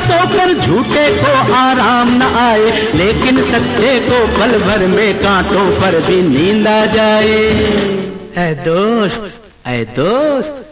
सोकर झूठे को आराम न आए, लेकिन सच्चे को पल भर में कांटों पर भी नींद आ जाए। ऐ दोस्त, ऐ दोस्त,